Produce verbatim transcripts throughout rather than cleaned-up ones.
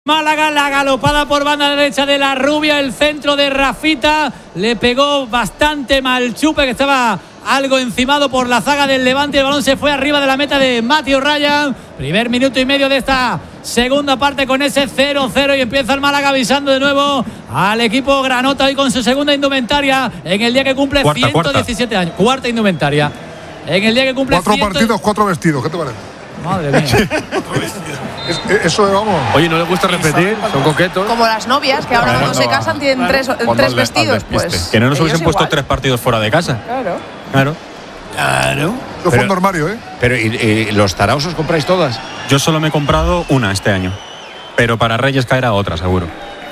Málaga, la galopada por banda derecha de la rubia, el centro de Rafita, le pegó bastante mal Chupe, que estaba algo encimado por la zaga del Levante. El balón se fue arriba de la meta de Matthew Ryan. Primer minuto y medio de esta segunda parte con ese cero cero, y empieza el Málaga avisando de nuevo al equipo granota hoy con su segunda indumentaria en el día que cumple cuarta, ciento diecisiete cuarta. años. Cuarta indumentaria en el día que cumple cuatro ciento... partidos, cuatro vestidos. ¿Qué te parece? Madre mía. es, eso, vamos. Oye, ¿no les gusta repetir? Son coquetos. Como las novias, que ahora claro, cuando no, se casan tienen claro, tres, tres vestidos. Pues que no nos hubiesen puesto igual. tres partidos fuera de casa. Claro. Claro. Claro. Eso fue un armario, ¿eh? Pero, ¿y, y los taraos os compráis todas? Yo solo me he comprado una este año. Pero para Reyes caerá otra, seguro.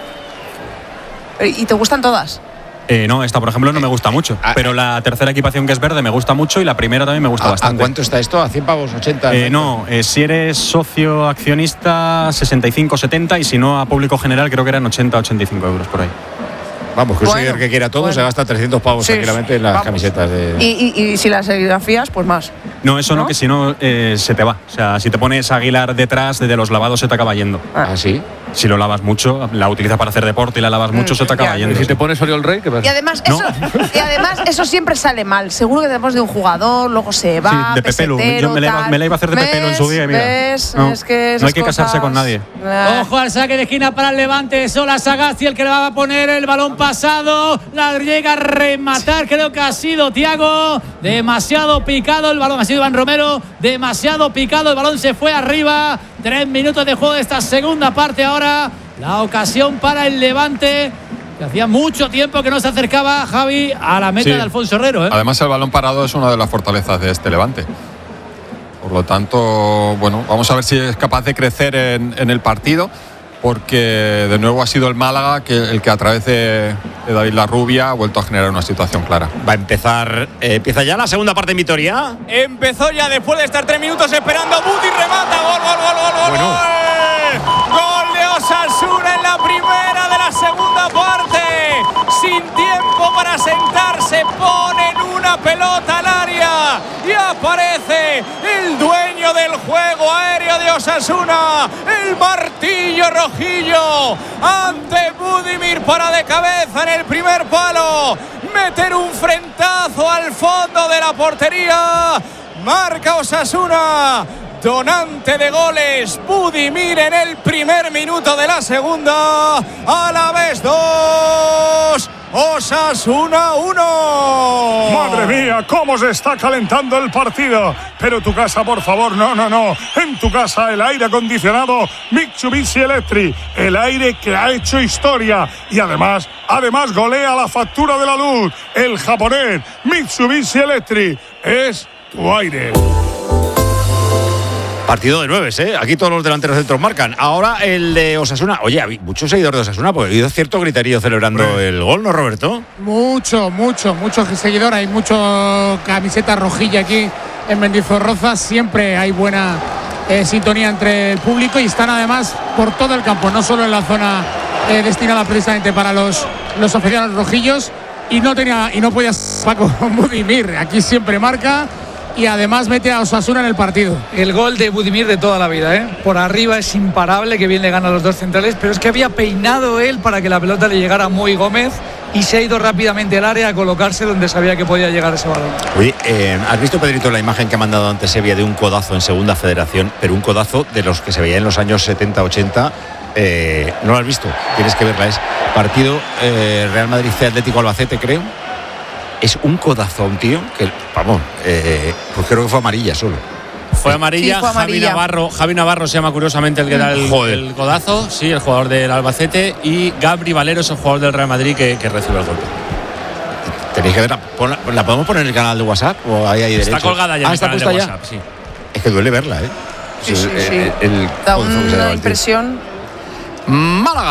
¿Y te gustan todas? Eh, no, esta, por ejemplo, no me gusta mucho. Pero la tercera equipación, que es verde, me gusta mucho, y la primera también me gusta ¿A, bastante. ¿A cuánto está esto? ¿A cien pavos? ¿ochenta? Eh, no, eh, si eres socio accionista, sesenta y cinco, setenta, y si no, a público general creo que eran ochenta, ochenta y cinco euros por ahí. Vamos, que un Bueno, seguidor que quiera todo bueno. se gasta trescientos pavos Sí, tranquilamente en las vamos. camisetas de... Y, y, y si las serigrafías, pues más. No, eso no, ¿No? que si no, eh, se te va. O sea, si te pones Aguilar detrás, desde los lavados se te acaba yendo. ¿Ah, sí? Si lo lavas mucho, la utilizas para hacer deporte y la lavas mucho, Mm, se te acaba ya. yendo. ¿Y si te pones Oriol Rey? ¿Qué pasa? Y además, ¿No? eso, y además eso siempre sale mal. Seguro que te pones de un jugador, luego se va. Sí, de Pepelu. pesetero, Yo me la, iba, tal. me la iba a hacer de Pepelu en su día y mira. ¿Ves? No, es que no hay esas que casarse cosas- con nadie. Ah. Ojo al saque de esquina para el Levante. Sola Sagasti el que le va a poner el balón pasado. La llega a rematar. Creo que ha sido Thiago. Demasiado picado el balón. Ha sido Iván Romero. Demasiado picado. El balón se fue arriba. Tres minutos de juego de esta segunda parte ahora. La ocasión para el Levante, que hacía mucho tiempo que no se acercaba, Javi, a la meta Sí. de Alfonso Herrero, ¿eh? Además, el balón parado es una de las fortalezas de este Levante. Por lo tanto, bueno, vamos a ver si es capaz de crecer en, en el partido, porque de nuevo ha sido el Málaga que, el que a través de, de David Larrubia ha vuelto a generar una situación clara. Va a empezar... Eh, ¿Empieza ya la segunda parte en Vitoria? Empezó ya después de estar tres minutos esperando. Buti remata. Gol, gol, gol, gol, gol. Bueno. Gol. Gol de Osasuna en la primera de la segunda parte. Sin tiempo para sentarse, ponen una pelota al área y aparece el dueño del juego aéreo de Osasuna, el martillo rojillo, ante Budimir para de cabeza en el primer palo, meter un frentazo al fondo de la portería. Marca Osasuna, donante de goles, Budimir en el primer minuto de la segunda. A la vez dos, Osasuna uno. Madre mía, cómo se está calentando el partido. Pero tu casa, por favor, no, no, no. En tu casa el aire acondicionado Mitsubishi Electric, el aire que ha hecho historia y además, además golea la factura de la luz. El japonés Mitsubishi Electric es tu aire. Partido de nueves, ¿eh? Aquí todos los delanteros centros marcan. Ahora el de Osasuna. Oye, hay muchos seguidores de Osasuna, porque ha habido cierto griterío celebrando Sí. el gol, ¿no, Roberto? Mucho, mucho, mucho seguidor. Hay mucho camiseta rojilla aquí en Mendizorroza. Siempre hay buena eh, sintonía entre el público y están además por todo el campo, no solo en la zona eh, destinada precisamente para los, los aficionados rojillos. Y no tenía y no podía Paco Budimir. Aquí siempre marca. Y además mete a Osasuna en el partido. El gol de Budimir de toda la vida, ¿eh? Por arriba es imparable, que bien le gana a los dos centrales, pero es que había peinado él para que la pelota le llegara a Muy Gómez y se ha ido rápidamente al área a colocarse donde sabía que podía llegar ese balón. Oye, eh, ¿has visto, Pedrito, la imagen que ha mandado antes Sevilla de un codazo en Segunda Federación? Pero un codazo de los que se veía en los años setenta, ochenta. Eh, ¿No lo has visto? Tienes que verla. Es partido eh, Real Madrid C Atlético Albacete, creo. Es un codazo a un tío que, vamos, eh, pues creo que fue amarilla solo. Fue amarilla, Sí, fue amarilla. Javi Navarro, Javi Navarro se llama curiosamente el que da el, Joder. el codazo, sí, el jugador del Albacete, y Gabri Valero es el jugador del Real Madrid que, que recibe el golpe. Tenéis que verla. Ponla- ¿La podemos poner en el canal de WhatsApp? ¿O ahí hay Está derecho? colgada ya Ah, en el está canal de puesta ya. WhatsApp, sí. Es que duele verla, ¿eh? Sí, sí, El- sí. el- el Da codazo que se ha dado una el tío. impresión. Málaga.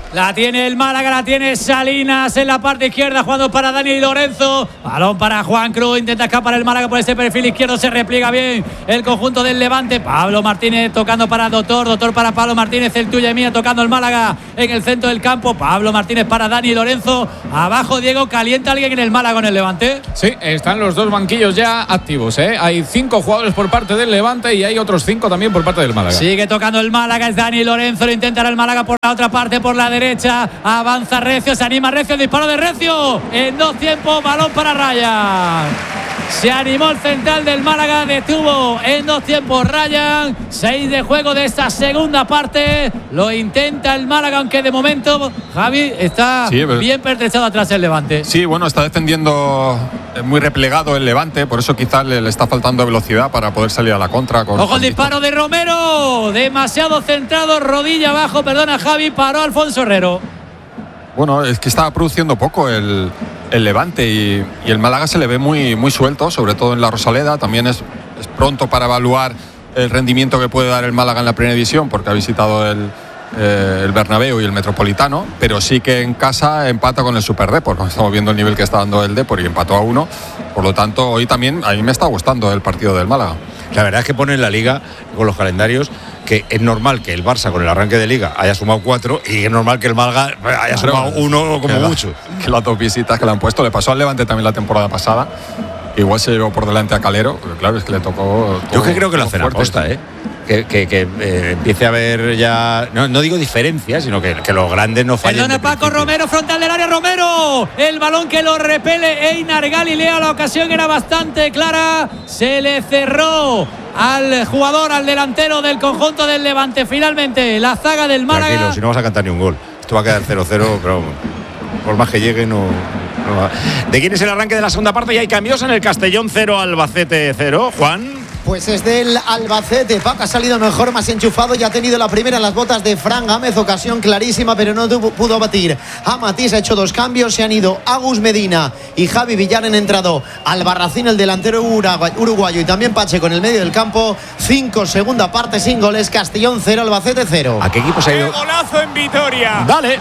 La tiene el Málaga, la tiene Salinas en la parte izquierda, jugando para Dani Lorenzo. Balón para Juan Cruz, intenta escapar el Málaga por ese perfil izquierdo, se repliega bien el conjunto del Levante. Pablo Martínez tocando para Doctor, Doctor para Pablo Martínez, el tuya y mía tocando el Málaga en el centro del campo. Pablo Martínez para Dani Lorenzo. Abajo, Diego, ¿calienta alguien en el Málaga con el Levante? Sí, están los dos banquillos ya activos, ¿eh? Hay cinco jugadores por parte del Levante y hay otros cinco también por parte del Málaga. Sigue tocando el Málaga, es Dani Lorenzo, lo intentará el Málaga por la otra parte, por la derecha. derecha, avanza Recio, se anima Recio, el disparo de Recio en dos tiempos, balón para Ryan. Se animó el central del Málaga, detuvo en dos tiempos Ryan. Seis de juego de esta segunda parte. Lo intenta el Málaga, aunque de momento Javi está sí, pero... bien pertrechado atrás el Levante. Sí, bueno, está defendiendo muy replegado el Levante, por eso quizás le, le está faltando velocidad para poder salir a la contra. Con Ojo el disparo de Romero, demasiado centrado, rodilla abajo, perdona Javi, paró Alfonso Herrero. Bueno, es que estaba produciendo poco el, el Levante y, y el Málaga se le ve muy, muy suelto, sobre todo en la Rosaleda. También es, es pronto para evaluar el rendimiento que puede dar el Málaga en la primera división, porque ha visitado el, eh, el Bernabéu y el Metropolitano, pero sí que en casa empata con el Super Depor. Estamos viendo el nivel que está dando el Depor y empató a uno. Por lo tanto, hoy también a mí me está gustando el partido del Málaga. La verdad es que pone en la Liga, con los calendarios, que es normal que el Barça con el arranque de Liga haya sumado cuatro y es normal que el Málaga haya sumado uno como que mucho. La, que las dos visitas que le han puesto, le pasó al Levante también la temporada pasada, que igual se llevó por delante a Calero, pero claro, es que le tocó... Yo que creo que lo hacen a posta, ¿eh? Que, que, que eh, empiece a haber ya, no, no digo diferencias, sino que, que los grandes no fallen. Perdona Paco, Romero, frontal del área, Romero. El balón que lo repele Einar Galilea, la ocasión era bastante clara. Se le cerró al jugador, al delantero del conjunto del Levante. Finalmente, la zaga del Málaga. Tranquilo, si no vas a cantar ni un gol. Esto va a quedar cero cero, pero por más que llegue, no, no va. ¿De quién es el arranque de la segunda parte? Y hay cambios en el Castellón, cero, Albacete cero. Juan. Pues es del Albacete. Paco ha salido mejor, más enchufado, y ha tenido la primera en las botas de Fran Gámez, ocasión clarísima, pero no tuvo, pudo batir a Matís. Ha hecho dos cambios, se han ido Agus Medina y Javi Villar, han entrado Albarracín, el delantero uruguayo, y también Pacheco en el medio del campo. Cinco, segunda parte sin goles. Castellón cero, Albacete cero. ¿A qué equipo se ha ido? ¡Qué golazo en Vitoria! ¡Dale!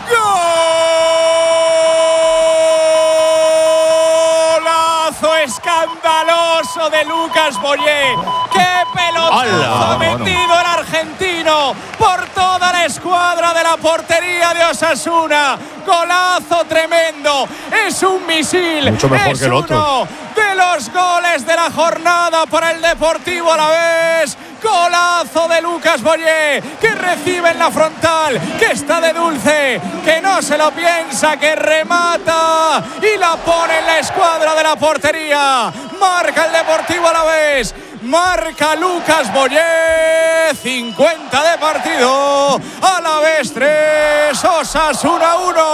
¡Golazo escandaloso de Lucas Boyé! ¡Qué pelotazo ha metido el argentino por toda la escuadra de la portería de Osasuna! ¡Golazo tremendo! ¡Es un misil! Mucho mejor es que el otro. Uno de los goles de la jornada para el Deportivo Alavés. Golazo de Lucas Boyé, que recibe en la frontal, que está de dulce, que no se lo piensa, que remata y la pone en la escuadra de la portería. Marca el Deportivo Alavés, marca Lucas Boyé. cincuenta de partido, Alavés tres, Osasuna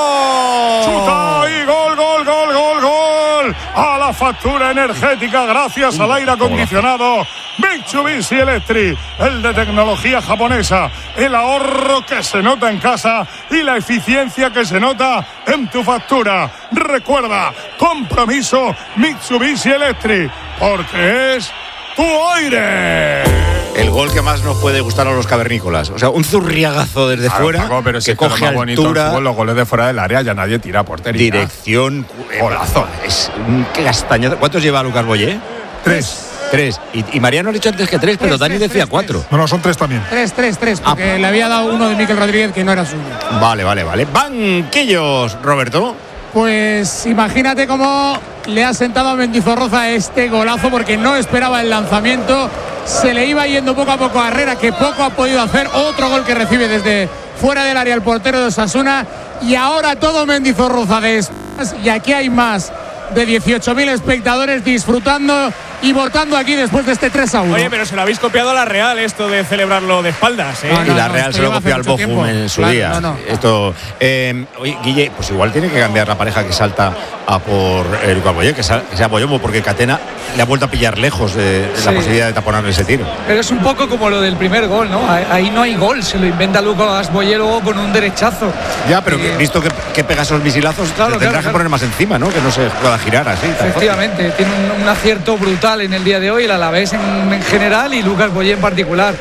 uno. Chuta y gol, gol, gol, gol, gol. A la factura energética gracias al aire acondicionado Mitsubishi Electric, el de tecnología japonesa, el ahorro que se nota en casa y la eficiencia que se nota en tu factura. Recuerda, compromiso Mitsubishi Electric, porque es tu aire. El gol que más nos puede gustar a los cavernícolas. O sea, un zurriagazo desde claro, fuera, Paco, pero que si coge es que altura. Fútbol, los goles de fuera del área ya nadie tira a portería. Dirección. Golazo. Es un castañazo. ¿Cuántos lleva Lucas Boyé? Tres. Tres. Y, y Mariano ha dicho antes que tres, pero tres, Dani tres, decía tres, cuatro. tres. No, no, son tres también. Tres, tres, tres, porque Ah. le había dado uno de Mikel Rodríguez que no era suyo. Vale, vale, vale. Banquillos, Roberto. Pues imagínate cómo le ha sentado a Mendizorroza este golazo, porque no esperaba el lanzamiento. Se le iba yendo poco a poco a Herrera, que poco ha podido hacer. Otro gol que recibe desde fuera del área el portero de Osasuna. Y ahora todo Mendizorroza de espaldas. Y aquí hay más de dieciocho mil espectadores disfrutando y votando aquí después de este tres a uno. Oye, pero se lo habéis copiado a la Real, esto de celebrarlo de espaldas, ¿eh? No, no, y la no, Real esto se lo lleva copió al hace mucho Bochum tiempo. en su Claro, día. no, no. Esto, eh, oye, Guille, pues igual tiene que cambiar la pareja que salta a por el Lucas Boyé, que sea, que sea Boyomo, porque Catena le ha vuelto a pillar lejos de, de Sí. la posibilidad de taponarle ese tiro. Pero es un poco como lo del primer gol, ¿no? Ahí, ahí no hay gol, se lo inventa Lucas Boyé luego con un derechazo. Ya, pero que, Eh, visto que, que pega esos misilazos, Claro, tendrás claro, que claro. poner más encima, ¿no? Que no se pueda girar así. tan fácil. Efectivamente, tiene un, un acierto brutal en el día de hoy, el Alavés en, en general y Lucas Boyé en particular.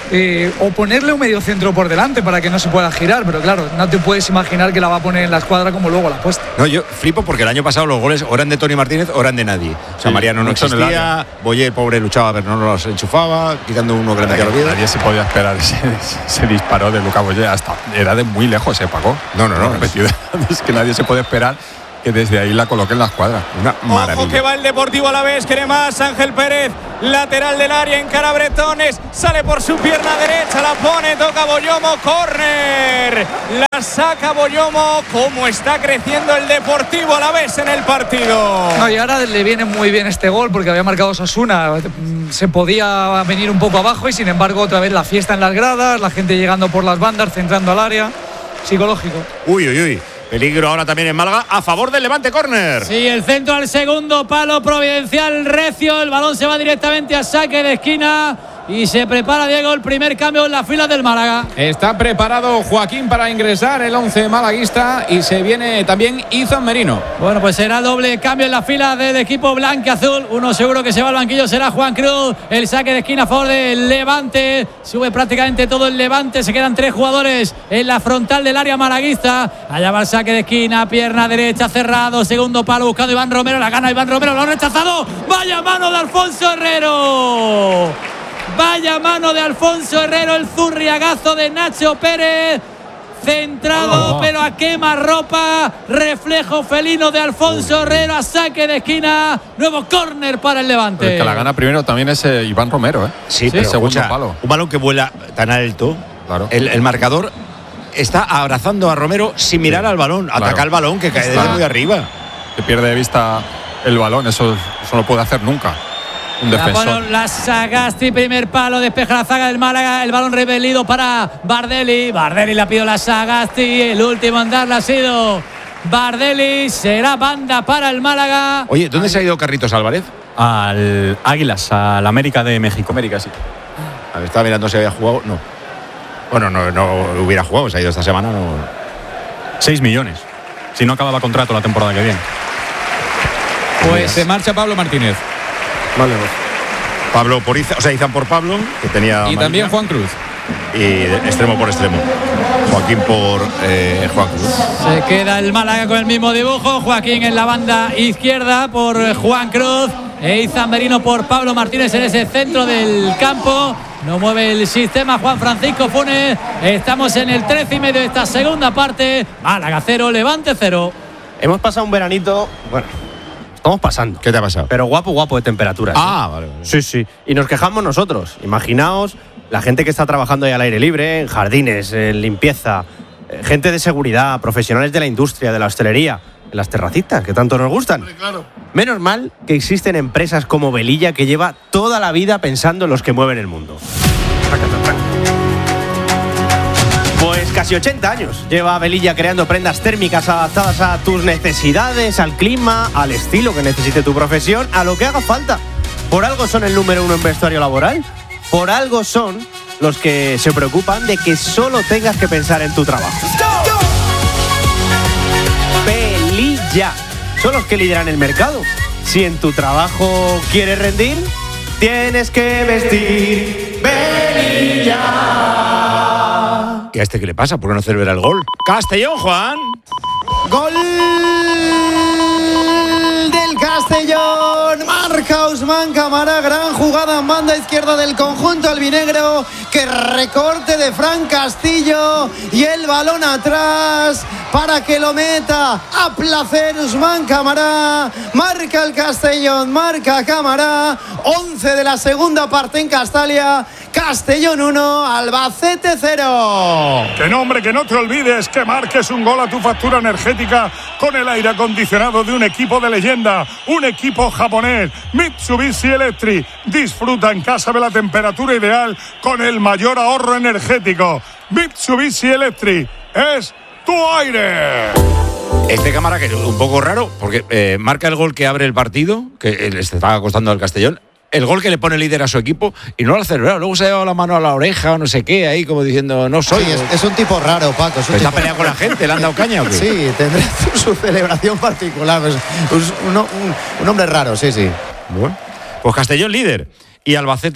eh, o ponerle un medio centro por delante para que no se pueda girar, pero claro, no te puedes imaginar que la va a poner en la escuadra como luego la ha puesto. No, yo flipo porque el año pasado los goles o eran de Tony Martínez o eran de nadie. O sea, Sí, Mariano no mucho en el existía, Boyer, pobre, luchaba, pero no los enchufaba, quitando uno que le metía los pies. Nadie se podía esperar ese, ese disparo de Lucas Boyer, hasta era de muy lejos, se pagó. No, no, no. Repetido. Es que nadie se puede esperar que desde ahí la coloque en la escuadra. Una maravilla. Ojo que va el Deportivo Alavés, quiere más Ángel Pérez, lateral del área, encara a Bretones, sale por su pierna derecha, la pone, toca Boyomo, córner, la saca Boyomo. Cómo está creciendo el Deportivo Alavés en el partido. No, y ahora le viene muy bien este gol porque había marcado Osasuna, se podía venir un poco abajo y sin embargo otra vez la fiesta en las gradas, la gente llegando por las bandas, centrando al área, psicológico. Uy, uy, uy. Peligro ahora también en Málaga a favor del Levante, córner. Sí, el centro al segundo palo, Providencial recio, el balón se va directamente a saque de esquina y se prepara Diego el primer cambio en las filas del Málaga. Está preparado Joaquín para ingresar el once malaguista y se viene también Izan Merino. Bueno, pues será doble cambio en las filas del equipo blanquiazul. Uno seguro que se va al banquillo será Juan Cruz. El saque de esquina a favor del Levante. Sube prácticamente todo el Levante. Se quedan tres jugadores en la frontal del área malaguista. Allá va el saque de esquina, pierna derecha cerrado. Segundo palo buscando Iván Romero. La gana Iván Romero, lo han rechazado. Vaya mano de Alfonso Herrero. Vaya mano de Alfonso Herrero, el zurriagazo de Nacho Pérez. Centrado, oh. pero a quemarropa. Reflejo felino de Alfonso Herrero a saque de esquina. Nuevo córner para el Levante. El que la gana primero también es eh, Iván Romero, ¿eh? Sí, el pero segundo escucha, palo. Un balón que vuela tan alto. Claro. El, el marcador está abrazando a Romero sin mirar sí, al balón. Ataca claro. al balón que cae desde muy arriba. Se pierde de vista el balón, eso, eso no puede hacer nunca un defensor. La, la Sagasti, primer palo, despeja la zaga del Málaga, el balón rebelido para Bardelli. Bardelli la pidió la Sagasti, el último en darla ha sido Bardelli, será banda para el Málaga. Oye, ¿dónde Ay. se ha ido Carlitos Álvarez? Al Águilas, al América de México. América, sí. A ver, estaba mirando si había jugado, no. Bueno, no, no hubiera jugado, se ha ido esta semana, no. Seis millones. Si no acababa contrato la temporada que viene. Pues se marcha Pablo Martínez. Vale, pues. Pablo por Izan, o sea, Izan por Pablo, que tenía. Y Marina. También Juan Cruz. Y de, extremo por extremo. Joaquín por eh, Juan Cruz. Se queda el Málaga con el mismo dibujo. Joaquín en la banda izquierda por Juan Cruz. E Izan Merino por Pablo Martínez en ese centro del campo. No mueve el sistema Juan Francisco Funes. Estamos en el trece y medio de esta segunda parte. Málaga cero, Levante cero. Hemos pasado un veranito. Bueno. Estamos pasando. ¿Qué te ha pasado? Pero guapo, guapo de temperaturas. Ah, ¿eh? vale, vale. Sí, sí. Y nos quejamos nosotros. Imaginaos la gente que está trabajando ahí al aire libre, en jardines, en limpieza, gente de seguridad, profesionales de la industria, de la hostelería, en las terracitas, que tanto nos gustan. Hombre, claro. Menos mal que existen empresas como Velilla que lleva toda la vida pensando en los que mueven el mundo. Pues casi ochenta años lleva Velilla creando prendas térmicas adaptadas a tus necesidades, al clima, al estilo que necesite tu profesión, a lo que haga falta. Por algo son el número uno en vestuario laboral. Por algo son los que se preocupan de que solo tengas que pensar en tu trabajo. Velilla. Son los que lideran el mercado. Si en tu trabajo quieres rendir, tienes que vestir Velilla. ¿Y a este qué le pasa? ¿Por qué no celebra el gol? ¡Castellón, Juan! ¡Gol del Castellón! Marca Usman Camara. Gran jugada en banda izquierda del conjunto albinegro. Que recorte de Fran Castillo. Y el balón atrás para que lo meta a placer Usman Camara. Marca el Castellón, marca Camara. once de la segunda parte en Castalia. Castellón uno, Albacete cero. Que no, hombre, que no te olvides que marques un gol a tu factura energética con el aire acondicionado de un equipo de leyenda, un equipo japonés, Mitsubishi Electric. Disfruta en casa de la temperatura ideal con el mayor ahorro energético. Mitsubishi Electric es tu aire. Este cámara que es un poco raro porque eh, marca el gol que abre el partido, que le estaba costando al Castellón. El gol que le pone líder a su equipo y no lo ha celebrado. Luego se ha llevado la mano a la oreja o no sé qué, ahí como diciendo, no soy. Sí, es, es un tipo raro, Paco. Es un ¿Está tipo... peleado con la gente? ¿Le han dado caña o qué? Sí, tendrá su celebración particular. Pues, un, un, un hombre raro, sí, sí. Bueno, pues Castellón líder. Y Albacete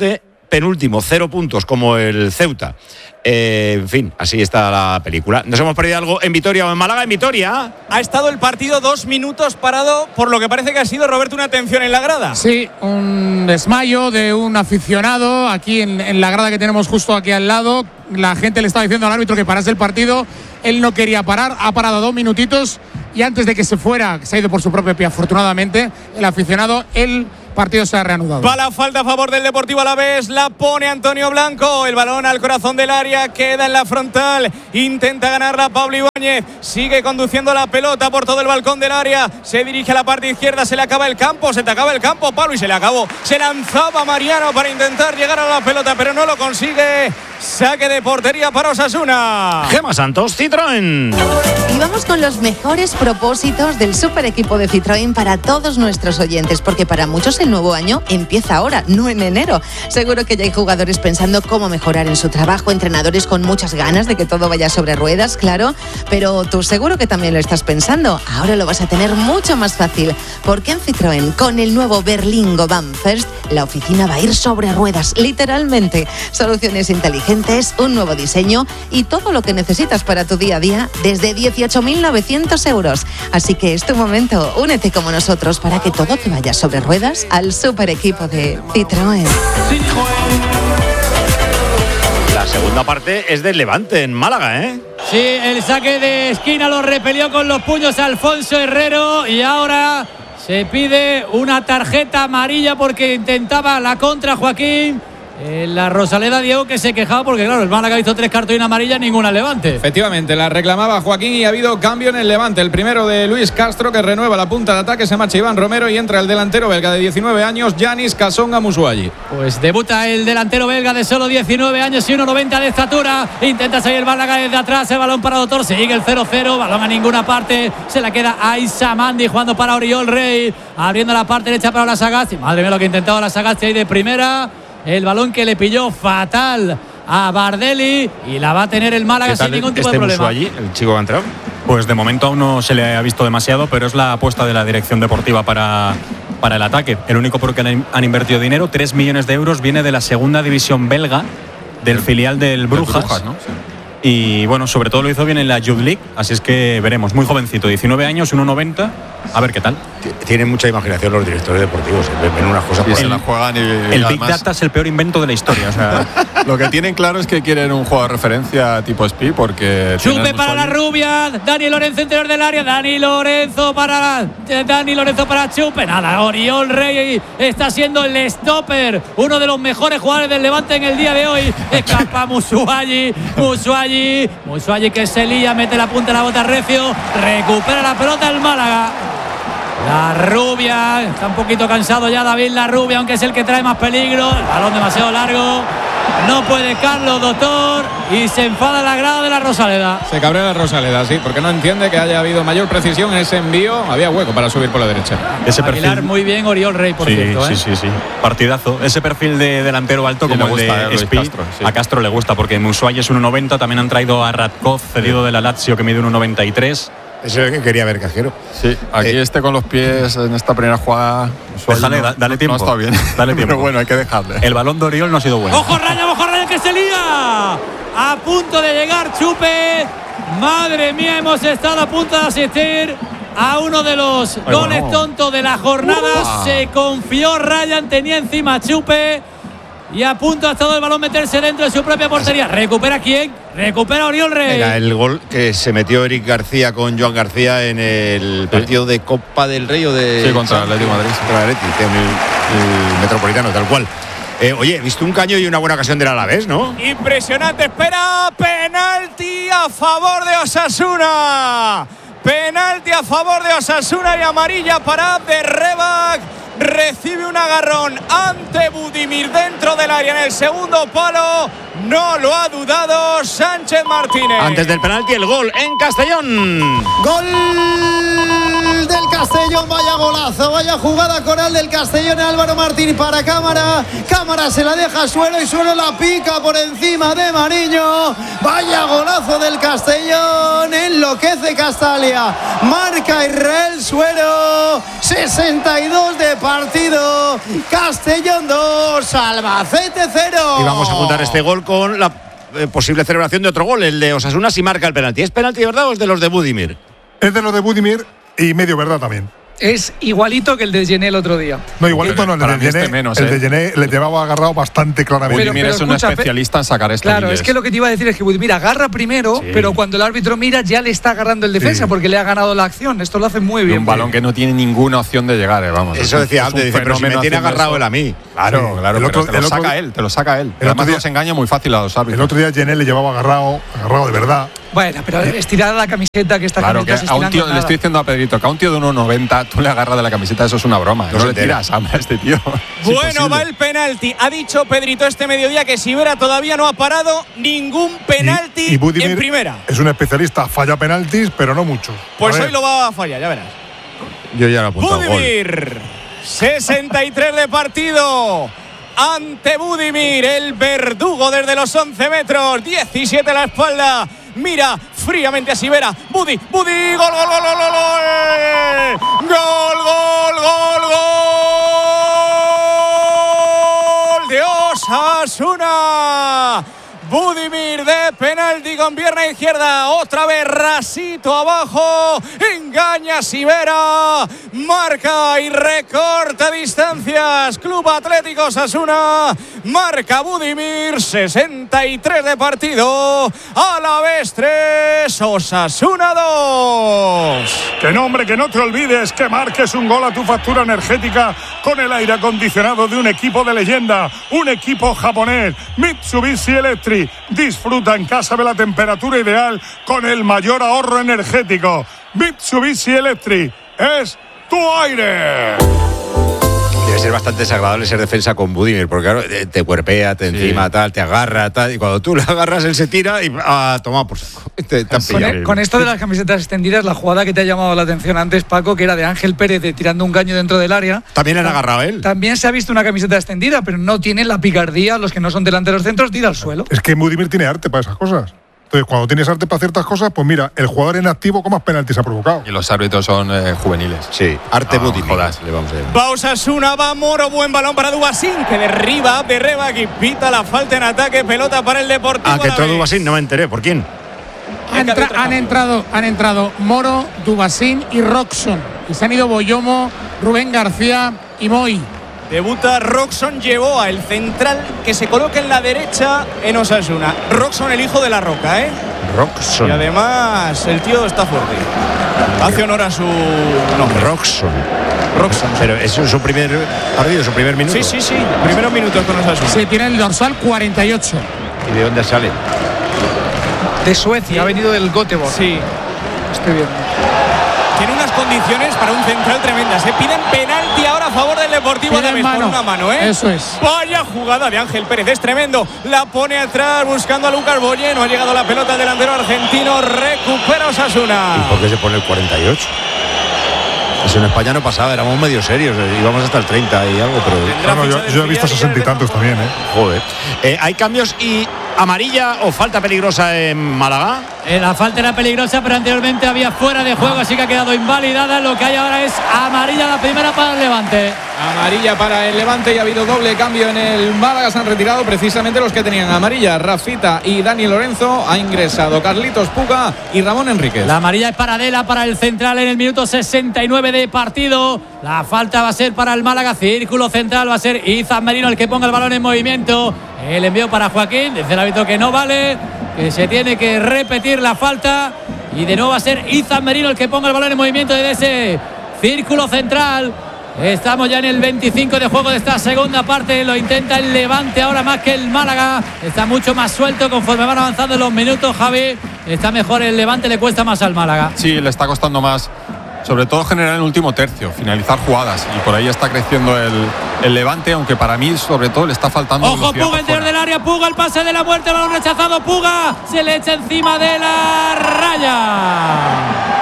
penúltimo, cero puntos como el Ceuta. Eh, en fin, así está la película. ¿Nos hemos perdido algo en Vitoria o en Málaga? En Vitoria ha estado el partido dos minutos parado, por lo que parece que ha sido, Roberto, una tensión en la grada. Sí, un desmayo de un aficionado aquí en, en la grada que tenemos justo aquí al lado. La gente le estaba diciendo al árbitro que parase el partido. Él no quería parar, ha parado dos minutitos y antes de que se fuera, se ha ido por su propio pie, afortunadamente, el aficionado, el partido se ha reanudado. Va la falta a favor del Deportivo Alavés, la pone Antonio Blanco, el balón al corazón del área, queda en la frontal, intenta ganarla Pablo Ibáñez, sigue conduciendo la pelota por todo el balcón del área, se dirige a la parte izquierda, se le acaba el campo, se te acaba el campo, Pablo, y se le acabó, se lanzaba Mariano para intentar llegar a la pelota, pero no lo consigue. Saque de portería para Osasuna. Gemma Santos, Citroën. Y vamos con los mejores propósitos del super equipo de Citroën para todos nuestros oyentes, porque para muchos el nuevo año empieza ahora, no en enero. Seguro que ya hay jugadores pensando cómo mejorar en su trabajo, entrenadores con muchas ganas de que todo vaya sobre ruedas, claro, pero tú seguro que también lo estás pensando. Ahora lo vas a tener mucho más fácil, porque en Citroën, con el nuevo Berlingo Van First, la oficina va a ir sobre ruedas, literalmente. Soluciones inteligentes, un nuevo diseño y todo lo que necesitas para tu día a día desde dieciocho mil novecientos euros. Así que es tu momento, únete como nosotros para que todo te vaya sobre ruedas al super equipo de Citroën. La segunda parte es del Levante en Málaga, ¿eh? Sí, el saque de esquina lo repelió con los puños Alfonso Herrero y ahora se pide una tarjeta amarilla porque intentaba la contra Joaquín. En la Rosaleda, Diego, que se quejaba porque, claro, el Málaga hizo tres cartulinas amarillas, ninguna Levante. Efectivamente, la reclamaba Joaquín y ha habido cambio en el Levante. El primero de Luis Castro, que renueva la punta de ataque, se marcha Iván Romero y entra el delantero belga de diecinueve años, Yanis Kasonga Musuayi. Pues debuta el delantero belga de solo diecinueve años y uno noventa de estatura. Intenta salir el Málaga desde atrás, el balón para Doctor, sigue el cero cero, balón a ninguna parte. Se la queda a Aissa Mandi jugando para Oriol Rey, abriendo la parte derecha para la Sagasti. Madre mía lo que ha intentado la Sagasti ahí de primera. El balón que le pilló fatal a Bardelli y la va a tener el Málaga sin ningún tipo este de problema. Allí, el chico que ha entrado. Pues de momento aún no se le ha visto demasiado, pero es la apuesta de la dirección deportiva para, para el ataque. El único por que han, han invertido dinero, tres millones de euros, viene de la segunda división belga, del el, filial del Brujas. Brujas, ¿no? Sí. Y bueno, sobre todo lo hizo bien en la Youth League, así es que veremos. Muy jovencito, diecinueve años, uno noventa, a ver qué tal. Tienen mucha imaginación los directores deportivos, ven unas cosas por se la juegan y, y el Big Data es el peor invento de la historia. O sea. Lo que tienen claro es que quieren un juego de referencia tipo Speed porque Chupe para la rubia, Dani Lorenzo interior del área, Dani Lorenzo para Dani Lorenzo para Chupe, nada, Oriol Rey está siendo el stopper, uno de los mejores jugadores del Levante en el día de hoy. Escapa Musuayi, Musuayi, Musuayi que se lía, mete la punta de la bota recio, recupera la pelota el Málaga. La rubia, está un poquito cansado ya David La Rubia, aunque es el que trae más peligro. El balón demasiado largo, no puede Carlos Doctor y se enfada la grada de la Rosaleda. Se cabrea la Rosaleda, sí, porque no entiende que haya habido mayor precisión en ese envío. Había hueco para subir por la derecha. Ese Aguilar perfil muy bien, Oriol Rey, por sí, cierto. Sí, ¿eh? sí, sí. Partidazo. Ese perfil de delantero alto sí, como el gusta, de eh, Speed, Castro, sí. a Castro le gusta porque Musuayi es uno noventa. También han traído a Radkov, cedido de la Lazio, que mide uno noventa y tres. Eso es lo que quería ver, Cajero. Sí, aquí eh. este con los pies en esta primera jugada. Déjale, no, dale tiempo. No está bien. Dale tiempo. Pero bueno, hay que dejarle. El balón de Oriol no ha sido bueno. ¡Ojo Raya, ojo Raya que se lía! A punto de llegar Chupe. Madre mía, hemos estado a punto de asistir a uno de los Ay, goles bueno. tontos de la jornada. Uh, se confió Ryan, tenía encima a Chupe. Y a punto ha estado el balón meterse dentro de su propia portería. ¿Recupera quién? Recupera Oriol Rey. Era el gol que se metió Eric García con Joan García en el partido de Copa del Rey o de... Sí, contra el Atlético de Madrid. Contra el Atlético, el, el Metropolitano, tal cual. Eh, oye, he visto un caño y una buena ocasión del Alavés, ¿no? Impresionante, espera, penalti a favor de Osasuna. Penalti a favor de Osasuna y amarilla para Abderrebak. Recibe un agarrón ante Budimir dentro del área en el segundo palo. No lo ha dudado Sánchez Martínez. Antes del penalti, el gol en Castellón. Gol del Castellón, vaya golazo, vaya jugada coral del Castellón. Álvaro Martín para Cámara. Cámara se la deja a Suelo y Suelo la pica por encima de Mariño. Vaya golazo del Castellón en los enloquece Castalia. Marca Israel Suero. sesenta y dos de partido. Castellón dos, Albacete cero. Y vamos a juntar este gol con la eh, posible celebración de otro gol, el de Osasuna si marca el penalti. ¿Es penalti de verdad o es de los de Budimir? Es de los de Budimir y medio verdad también. Es igualito que el de Gené el otro día. No, igualito no, el de Gené, este menos, el eh. de Gené le llevaba agarrado bastante claramente. Budimir es un escucha, especialista en sacar esto. Claro, es que lo que te iba a decir es que Budimir agarra primero, Sí. pero cuando el árbitro mira ya le está agarrando el defensa Sí. porque le ha ganado la acción. Esto lo hace muy bien. un balón que no tiene ninguna opción de llegar, eh, vamos. Eso Es un- decía es antes, un dice, pero si me fenómeno tiene haciendo agarrado eso. él a mí. Claro, Sí. claro, El pero otro- te lo el otro- saca él, te lo saca él. el Además otro día- los engaña muy fácil a los árbitros. El otro día Gené le llevaba agarrado, agarrado de verdad. Bueno, pero estirar la camiseta que está Claro, que camiseta a un estirando tío, le nada. estoy diciendo a Pedrito, que a un tío de uno noventa tú le agarras de la camiseta, eso es una broma. No, se le entera. tiras hambre a este tío. Es Bueno, imposible. va el penalti. Ha dicho Pedrito este mediodía que Sivera todavía no ha parado ningún penalti Y Budimir en primera. es un especialista, falla penaltis, pero no mucho. Pues A ver. hoy lo va a fallar, ya verás. Yo ya lo he apuntado. Gol. Budimir, sesenta y tres de partido. Ante Budimir, el verdugo desde los once metros, diecisiete a la espalda. Mira fríamente a Sivera. Budi, Budi, gol, gol, gol, gol, gol, gol. Gol, gol, gol, gol de Osasuna. Budimir de penalti con pierna izquierda, otra vez rasito abajo, engaña a Sivera, marca y recorta distancias. Club Atlético Osasuna, marca Budimir, sesenta y tres de partido, a la vez tres, Osasuna dos. Que no, hombre, que no te olvides que marques un gol a tu factura energética con el aire acondicionado de un equipo de leyenda, un equipo japonés, Mitsubishi Electric. Disfruta en casa de la temperatura ideal con el mayor ahorro energético. Mitsubishi Electric es tu aire. Debe ser bastante desagradable ser defensa con Budimir, porque claro, te te cuerpea, te encima, tal, te agarra, tal, y cuando tú le agarras él se tira y a tomar por saco. Te, te han Con, pillado. e- con esto de las camisetas extendidas, la jugada que te ha llamado la atención antes, Paco, que era de Ángel Pérez de tirando un caño dentro del área. También le han agarrado a él. También se ha visto una camiseta extendida, pero no tienen la picardía, los que no son delanteros centros, tira al suelo. Es que Budimir tiene arte para esas cosas. Entonces, cuando tienes arte para ciertas cosas, pues mira, el jugador en activo con más penaltis ha provocado. Y los árbitros son eh, juveniles. Sí, arte No, Budimir. jodas. Le vamos a decir. Va Osasuna, va Moro, buen balón para Dubasín, que derriba de Reba, que pita la falta en ataque, pelota para el Deportivo. Ah, que entró Alavés. Dubasín, no me enteré. ¿Por quién? Han, entra- han entrado, han entrado Moro, Dubasín y Roxon. Y se han ido Boyomo, Rubén García y Moy. Debuta Roxon, llevó el central que se coloca en la derecha en Osasuna. Roxon, el hijo de la Roca, ¿eh? Roxon. Y además el tío está fuerte. Hace honor a su nombre. Roxon. Roxon. Pero eso es su primer partido, su primer minuto. Sí, sí, sí. Primeros minutos con Osasuna. Se tiene el dorsal cuarenta y ocho. ¿Y de dónde sale? De Suecia, ha venido del Göteborg. Sí. Estoy viendo. Tiene unas condiciones para un central tremendas. Se piden penalti ahora a favor del Deportivo Piden Alavés por mano. una mano, ¿eh? Eso es. Vaya jugada de Ángel Pérez, es tremendo. La pone atrás buscando a Lucas Boye. No ha llegado la pelota al delantero argentino. Recupera Osasuna. ¿Y por qué se pone el cuarenta y ocho? Eso en España no pasaba, éramos medio serios, eh, íbamos hasta el treinta y algo, pero. No, no, yo, yo he visto sesenta y tantos también, ¿eh? Joder. Eh, ¿Hay cambios y amarilla o falta peligrosa en Málaga? Eh, la falta era peligrosa, pero anteriormente había fuera de juego, así que ha quedado invalidada. Lo que hay ahora es amarilla, la primera para el Levante. Amarilla para el Levante y ha habido doble cambio en el Málaga. Se han retirado precisamente los que tenían amarilla. Rafita y Dani Lorenzo. Ha ingresado Carlitos Puga y Ramón Enríquez. La amarilla es para Dela, para el central en el minuto sesenta y nueve de partido. La falta va a ser para el Málaga. Círculo central va a ser Izan Merino el que ponga el balón en movimiento. El envío para Joaquín. Dice el árbitro que no vale, que se tiene que repetir la falta. Y de nuevo va a ser Izan Merino el que ponga el balón en movimiento desde ese círculo central. Estamos ya en el veinticinco de juego de esta segunda parte. Lo intenta el Levante ahora más que el Málaga. Está mucho más suelto conforme van avanzando los minutos, Javi. Está mejor el Levante, le cuesta más al Málaga. Sí, le está costando más, sobre todo generar el último tercio, finalizar jugadas. Y por ahí está creciendo el, el Levante, aunque para mí, sobre todo, le está faltando Ojo, velocidad Puga, por interior fuera. del área, Puga, el pase de la muerte, balón rechazado, Puga, se le echa encima de la raya.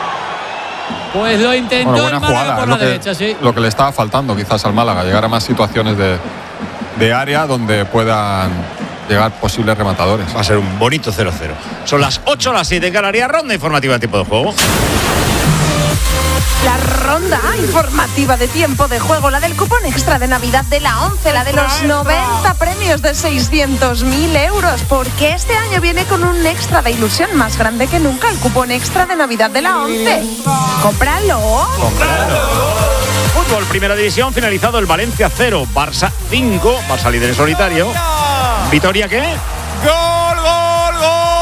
Pues lo intentó Bueno, el buena Málaga jugada, por es la lo que, derecha, sí. lo que le estaba faltando quizás al Málaga, llegar a más situaciones de, de área donde puedan llegar posibles rematadores. Va a ser un bonito cero cero. Son las ocho, las siete en Canarias, ronda informativa en tiempo de juego. La ronda informativa de tiempo de juego, la del cupón extra de Navidad de la once, la de los noventa premios de seiscientos mil euros, porque este año viene con un extra de ilusión más grande que nunca, el cupón extra de Navidad de la once. ¡Cómpralo! ¡Cómpralo! Fútbol, primera división, finalizado el Valencia cero, Barça cinco, Barça líder en solitario. ¿Vitoria qué? ¡Gol, gol, gol!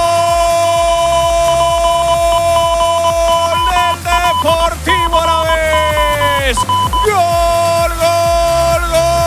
¡Del Deportivo Alavés! ¡Gol, gol,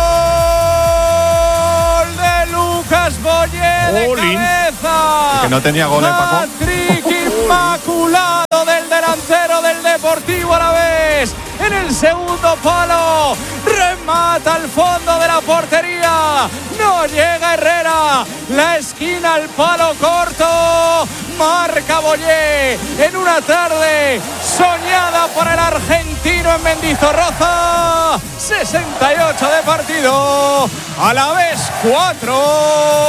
gol! De Lucas Boyé de Olin. cabeza. Que no tenía gol, ¿eh, Paco? Hat-trick inmaculado del delantero del Deportivo Alavés. En el segundo palo, remata al fondo de la portería, no llega Herrera, la esquina al palo corto, marca Boyé en una tarde soñada por el argentino en Mendizorroza. Sesenta y ocho de partido, Alavés cuatro,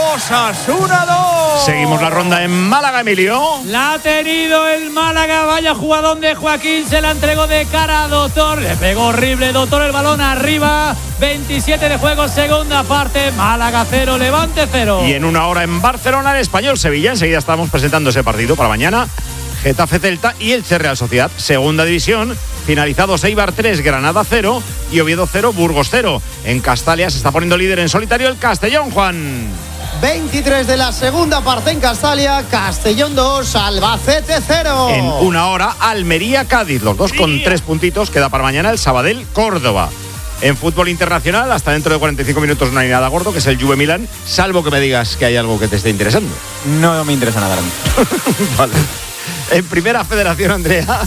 Osasuna dos. Seguimos la ronda en Málaga, Emilio. La ha tenido el Málaga, vaya jugadón de Joaquín, se la entregó de cara a Doctor, le pegó horrible Doctor el balón arriba, veintisiete de juego, segunda parte, Málaga cero, Levante cero. Y en una hora en Barcelona, el Español Sevilla, enseguida estamos presentando ese partido para mañana. Getafe Celta y el Real Sociedad, segunda división, finalizados Eibar tres, Granada cero y Oviedo cero, Burgos cero. En Castalia se está poniendo líder en solitario el Castellón, Juan. veintitrés de la segunda parte en Castalia, Castellón dos, Albacete cero. En una hora, Almería-Cádiz, los dos con tres puntitos, queda para mañana el Sabadell-Córdoba. En fútbol internacional, hasta dentro de cuarenta y cinco minutos no hay nada gordo, que es el Juve Milán, salvo que me digas que hay algo que te esté interesando. No me interesa nada. Vale. En primera federación, Andrea.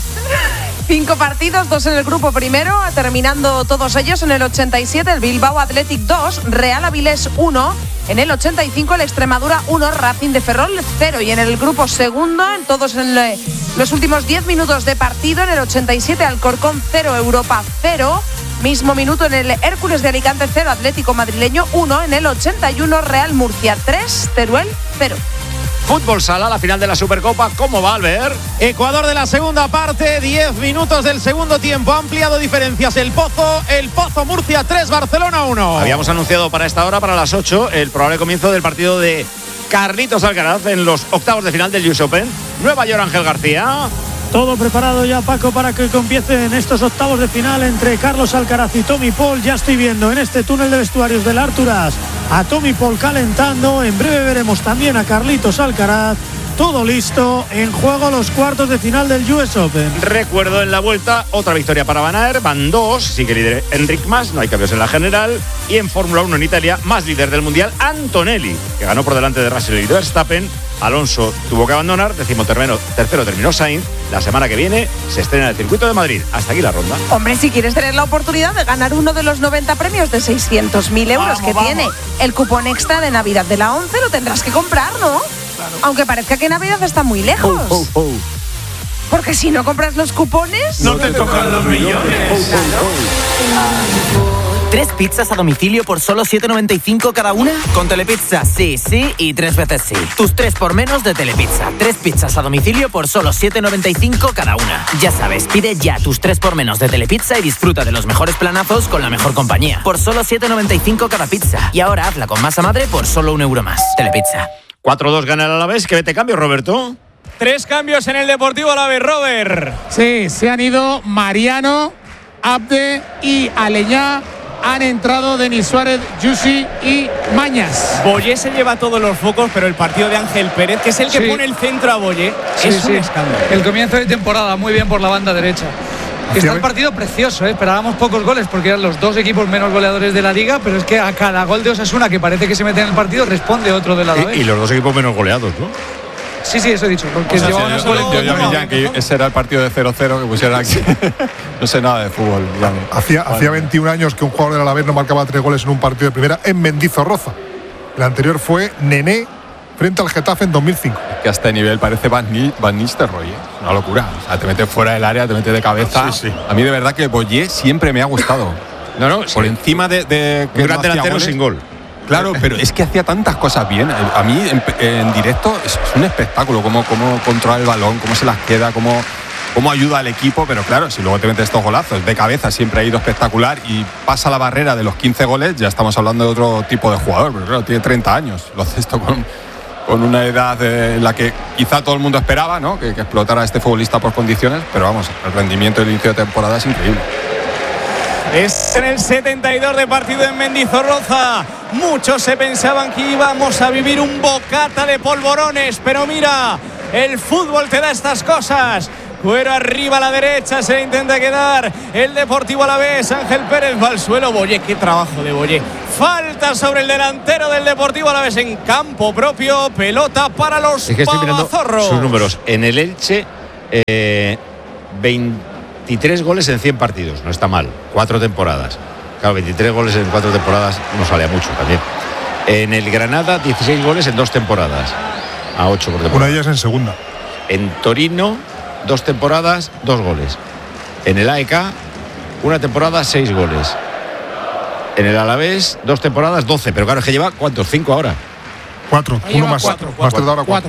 Cinco partidos, dos en el grupo primero, terminando todos ellos en el ochenta y siete, el Bilbao Athletic dos, Real Avilés uno, en el ochenta y cinco el Extremadura uno, Racing de Ferrol cero, y en el grupo segundo, en todos en le, los últimos diez minutos de partido, en el ochenta y siete Alcorcón cero, Europa cero, mismo minuto en el Hércules de Alicante cero, Atlético Madrileño uno, en el ochenta y uno Real Murcia tres, Teruel cero. Fútbol sala, la final de la Supercopa, ¿cómo va, Albert? Ecuador de la segunda parte, diez minutos del segundo tiempo, ha ampliado diferencias el Pozo, el Pozo Murcia tres, Barcelona uno. Habíamos anunciado para esta hora, para las ocho, el probable comienzo del partido de Carlitos Alcaraz en los octavos de final del U S Open. Nueva York, Ángel García. Todo preparado ya, Paco, para que comiencen estos octavos de final entre Carlos Alcaraz y Tommy Paul. Ya estoy viendo en este túnel de vestuarios del Arturas a Tommy Paul calentando. En breve veremos también a Carlitos Alcaraz. Todo listo, en juego los cuartos de final del U S Open. Recuerdo en la vuelta, otra victoria para Van Aert, van dos, sigue líder Enric Mas, no hay cambios en la general. Y en Fórmula uno en Italia, más líder del Mundial, Antonelli, que ganó por delante de Russell y Verstappen. Alonso tuvo que abandonar, decimotercero tercero terminó Sainz. La semana que viene se estrena el circuito de Madrid. Hasta aquí la ronda. Hombre, si quieres tener la oportunidad de ganar uno de los noventa premios de seiscientos mil euros vamos, que vamos. tiene el cupón extra de Navidad de la once, lo tendrás que comprar, ¿no? Claro. Aunque parezca que Navidad está muy lejos. Oh, oh, oh. Porque si no compras los cupones, no te tocan los millones. Claro. ¿Tres pizzas a domicilio por solo siete noventa y cinco cada una? Con Telepizza, sí, sí y tres veces sí. Tus tres por menos de Telepizza. Tres pizzas a domicilio por solo siete noventa y cinco cada una. Ya sabes, pide ya tus tres por menos de Telepizza y disfruta de los mejores planazos con la mejor compañía. Por solo siete noventa y cinco cada pizza. Y ahora hazla con masa madre por solo un euro más. Telepizza. cuatro dos gana el Alavés. ¿Qué te cambio, Roberto? Tres cambios en el Deportivo Alavés, Robert. Sí, se han ido Mariano, Abde y Aleñá. Han entrado Denis Suárez, Yusi y Mañas. Boyé se lleva todos los focos, pero el partido de Ángel Pérez, que es el que Sí. pone el centro a Boyé, Sí, es sí. un escándalo. El comienzo de temporada, muy bien por la banda derecha. Está el partido precioso, ¿eh? Esperábamos pocos goles porque eran los dos equipos menos goleadores de la liga, pero es que a cada gol de Osasuna que parece que se mete en el partido responde otro de la Y, y los dos equipos menos goleados, ¿no? Sí, sí, eso he dicho. Porque O sea, llevaban sí, un yo, gol yo, en yo, contra. Millán, que ese era el partido de cero cero que pusieron aquí. No sé nada de fútbol. Ya no. Hacía, Vale. hacía veintiún años que un jugador del Alavés no marcaba tres goles en un partido de primera en Mendizorroza. El anterior fue Nené frente al Getafe en dos mil cinco. Que a este nivel parece Van, Ni- Van Nistelrooy, ¿eh? Una locura. O sea, te metes fuera del área, te metes de cabeza. Sí, sí. A mí de verdad que Boyé siempre me ha gustado. No, no, Por sí. encima de, de Un gran delantero sin gol. Claro, pero es que hacía tantas cosas bien. A mí, en, en directo, es, es un espectáculo. Cómo, cómo controla el balón, cómo se las queda, cómo, cómo ayuda al equipo. Pero claro, si luego te metes estos golazos de cabeza, siempre ha ido espectacular y pasa la barrera de los quince goles, ya estamos hablando de otro tipo de jugador. Pero claro, tiene treinta años. Lo hace esto con, con una edad en la que quizá todo el mundo esperaba, ¿no? que, que explotara a este futbolista por condiciones. Pero vamos, el rendimiento del inicio de temporada es increíble. Es en el setenta y dos de partido en Mendizorroza. Muchos se pensaban que íbamos a vivir un bocata de polvorones, pero mira, el fútbol te da estas cosas. Cuero arriba a la derecha, se intenta quedar el Deportivo Alavés. Ángel Pérez va al suelo. Boyé, qué trabajo de Boyé. Falta sobre el delantero del Deportivo Alavés en campo propio. Pelota para los es que estoy mirando Pavazorros. Sus números. En el Elche, eh, veintitrés goles en cien partidos. No está mal. Cuatro temporadas. Claro, veintitrés goles en cuatro temporadas no sale a mucho también. En el Granada, dieciséis goles en dos temporadas. A ocho por temporada. Una de ellas en segunda. En Torino, dos temporadas, dos goles. En el A E K, una temporada, seis goles. En el Alavés, dos temporadas, doce. Pero claro, es que lleva, ¿cuántos? ¿Cinco ahora? Cuatro. Ahí Uno lleva más. Cuatro, Más cuatro. tres de ahora cuatro.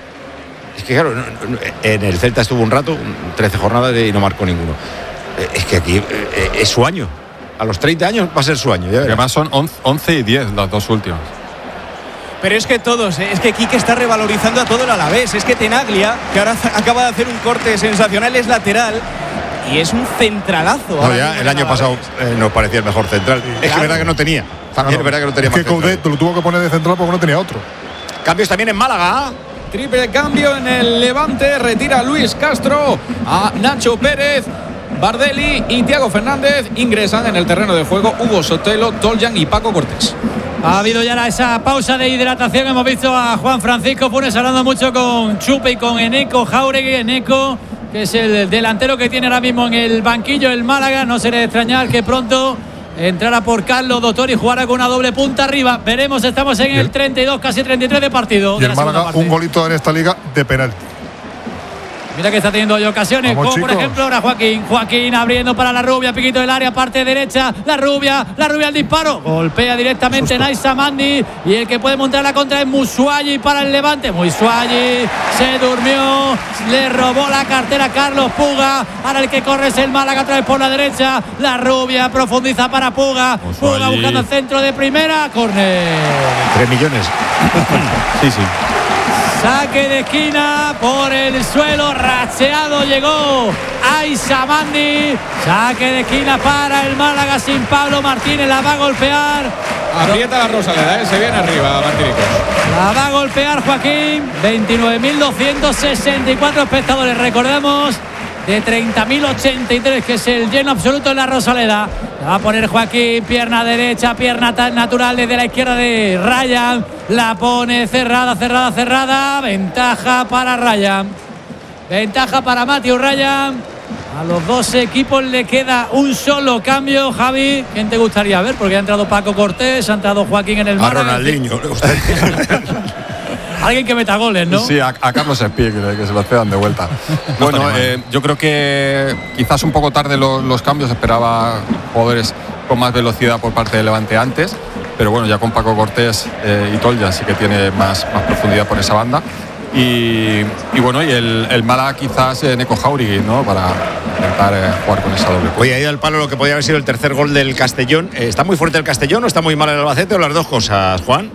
Es que claro, no, no, en el Celta estuvo un rato, trece jornadas y no marcó ninguno. Es que aquí eh, es su año. A los treinta años va a ser su año. Ya además son once y diez las dos últimas. Pero es que todos, ¿eh? Es que Quique está revalorizando a todo el Alavés. Es que Tenaglia, que ahora acaba de hacer un corte sensacional, es lateral y es un centralazo. No, ya el año pasado eh, nos parecía el mejor central. Sí, es claro. que es verdad que no tenía. También claro. es verdad que no tenía es más que Coudet lo tuvo que poner de central porque no tenía otro. Cambios también en Málaga. Triple cambio en el Levante. Retira a Luis Castro, a Nacho Pérez, Bardelli y Thiago Fernández. Ingresan en el terreno de juego Hugo Sotelo, Toljan y Paco Cortés. Ha habido ya esa pausa de hidratación. Hemos visto a Juan Francisco Funes hablando mucho con Chupe y con Eneco Jauregui. Eneco, que es el delantero que tiene ahora mismo en el banquillo el Málaga. No será de extrañar que pronto entrará por Carlos Doctor y jugará con una doble punta arriba. Veremos, estamos en el treinta y dos, casi treinta y tres de partido. Y el Málaga, un golito en esta liga de penalti. Mira que está teniendo hoy ocasiones, Vamos, como chicos. por ejemplo ahora Joaquín. Joaquín abriendo para la Rubia, piquito del área, parte derecha, la Rubia, la Rubia al disparo. Golpea directamente Naisa Mandi y el que puede montar la contra es Musuayi para el Levante. Musuayi se durmió, le robó la cartera a Carlos Puga. Ahora el que corre es el Málaga otra vez por la derecha. La Rubia profundiza para Puga. Musuayi. Puga buscando el centro de primera, córner. Tres millones. Sí, sí. Saque de esquina por el suelo, racheado llegó Aisa Mandi. Saque de esquina para el Málaga sin Pablo Martínez, la va a golpear. Aprieta la Rosaleda, ¿eh? Se viene arriba Martínez. La va a golpear Joaquín. veintinueve mil doscientos sesenta y cuatro espectadores, recordemos, de treinta mil ochenta y tres, que es el lleno absoluto en la Rosaleda. La va a poner Joaquín, pierna derecha, pierna natural desde la izquierda de Ryan. La pone cerrada, cerrada, cerrada. Ventaja para Ryan. Ventaja para Matthew Ryan. A los dos equipos le queda un solo cambio. Javi, ¿quién te gustaría ver? Porque ha entrado Paco Cortés, ha entrado Joaquín en el A Málaga. Ronaldinho. Alguien que meta goles, ¿no? Sí, a, a Carlos Espí, que, que se lo cedan de vuelta. Bueno, eh, yo creo que quizás un poco tarde los, los cambios. Esperaba jugadores con más velocidad por parte de Levante antes. Pero bueno, ya con Paco Cortés eh, y Toljan sí que tiene más, más profundidad por esa banda. Y, y bueno, y el, el Málaga quizás eh, Eneco Jauregui, ¿no? Para intentar eh, jugar con esa doble. Oye, ha ido al palo lo que podía haber sido el tercer gol del Castellón. Eh, ¿Está muy fuerte el Castellón o está muy mal el Albacete o las dos cosas, Juan?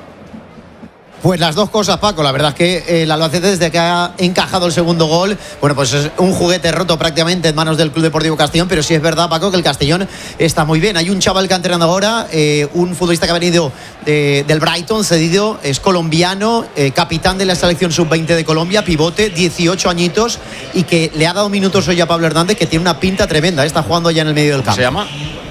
Pues las dos cosas, Paco. La verdad es que el Albacete, desde que ha encajado el segundo gol, bueno, pues es un juguete roto prácticamente en manos del Club Deportivo Castellón. Pero sí es verdad, Paco, que el Castellón está muy bien. Hay un chaval que ha entrenado ahora, eh, un futbolista que ha venido eh, del Brighton, cedido, es colombiano, eh, capitán de la selección sub veinte de Colombia, pivote, dieciocho añitos, y que le ha dado minutos hoy a Pablo Hernández, que tiene una pinta tremenda. Está jugando ya en el medio del campo. ¿Se llama?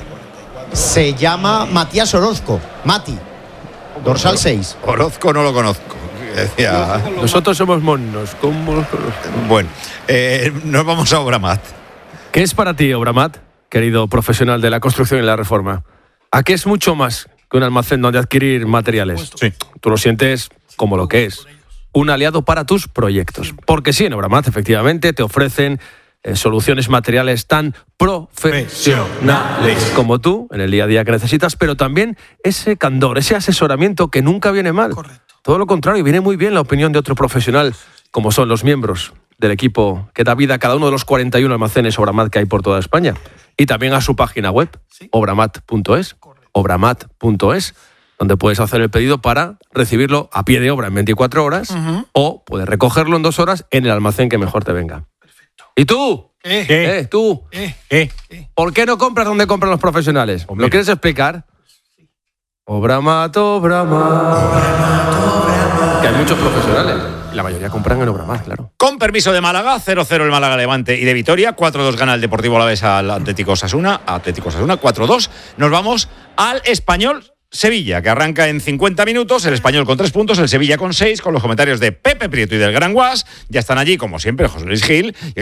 Se llama Matías Orozco. Mati. Dorsal seis. Orozco no lo conozco. Decía... Nosotros somos monos. ¿Cómo? Bueno, eh, nos vamos a Obramat. ¿Qué es para ti Obramat, querido profesional de la construcción y la reforma? ¿A qué es mucho más que un almacén donde adquirir materiales? Sí. Tú lo sientes como lo que es, un aliado para tus proyectos. Porque sí, en Obramat efectivamente te ofrecen eh, soluciones materiales tan profesionales como tú en el día a día que necesitas, pero también ese candor, ese asesoramiento que nunca viene mal. Correcto. Todo lo contrario, viene muy bien la opinión de otro profesional, como son los miembros del equipo que da vida a cada uno de los cuarenta y uno almacenes Obramat que hay por toda España. Y también a su página web, ¿sí? obramat punto es, obramat punto es, donde puedes hacer el pedido para recibirlo a pie de obra en veinticuatro horas, uh-huh. o puedes recogerlo en dos horas en el almacén que mejor te venga. Perfecto. ¿Y tú? ¿Qué? ¿Qué? ¿Eh? ¿Tú? ¿Qué? ¿Qué? ¿Por qué no compras donde compran los profesionales? Hombre. ¿Lo quieres explicar? Obramat, Obramat, Obramat, Obramat. Que hay muchos profesionales. La mayoría compran en Obramat, claro. Con permiso de Málaga, cero cero el Málaga Levante y de Vitoria, cuatro dos gana el Deportivo Alavés al Atlético Osasuna, Atlético Osasuna, cuatro dos. Nos vamos al Español Sevilla, que arranca en cincuenta minutos, el Español con tres puntos, el Sevilla con seis, con los comentarios de Pepe Prieto y del Gran Guas. Ya están allí, como siempre, José Luis Gil.